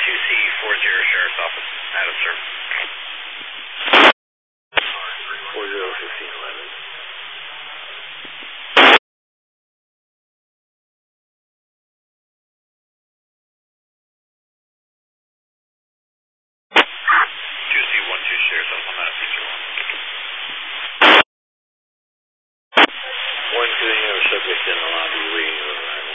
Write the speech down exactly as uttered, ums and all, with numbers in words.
two C four zero Sheriff's Office. Adam, sir. four zero fifteen eleven. two C one two Sheriff's Office. I'm out of feature one. One two, you have a subject in the lobby waiting to arrive.